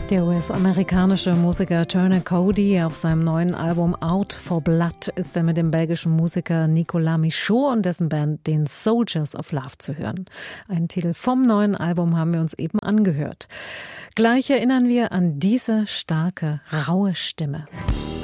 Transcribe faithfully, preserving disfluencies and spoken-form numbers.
Der U S-amerikanische Musiker Turner Cody, auf seinem neuen Album Out for Blood ist er mit dem belgischen Musiker Nicolas Michaud und dessen Band den Soldiers of Love zu hören. Einen Titel vom neuen Album haben wir uns eben angehört. Gleich erinnern wir an diese starke, raue Stimme.